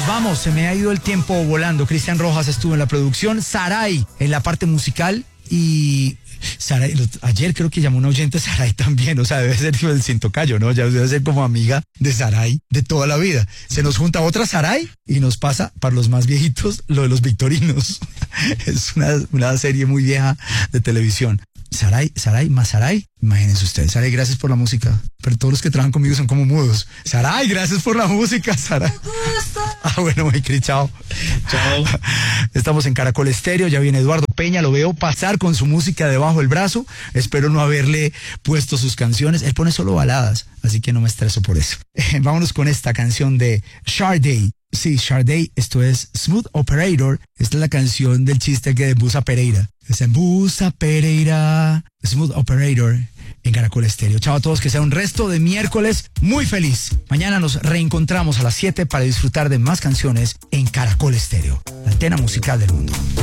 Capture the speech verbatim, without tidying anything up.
nos vamos, se me ha ido el tiempo volando. Cristian Rojas estuvo en la producción, Saray en la parte musical y Saray, ayer creo que llamó una oyente Saray también, o sea, debe ser el Cintocayo, ¿no? Ya debe ser como amiga de Saray de toda la vida. Se nos junta otra Saray y nos pasa, para los más viejitos, lo de los Victorinos. Es una, una serie muy vieja de televisión. Saray, Saray, más Saray, imagínense ustedes. Saray, gracias por la música. Pero todos los que trabajan conmigo son como mudos. Saray, gracias por la música, Saray. Ah, bueno, muy cri, chao. Chao. Estamos en Caracol Estéreo, ya viene Eduardo Peña, lo veo pasar con su música debajo del brazo. Espero no haberle puesto sus canciones. Él pone solo baladas, así que no me estreso por eso. Eh, vámonos con esta canción de Sade. Sí, Sade, esto es Smooth Operator. Esta es la canción del chiste que de Busa Pereira. Es en Busa Pereira, Smooth Operator, en Caracol Estéreo. Chao a todos, que sea un resto de miércoles muy feliz. Mañana nos reencontramos a las siete para disfrutar de más canciones en Caracol Estéreo, la antena musical del mundo.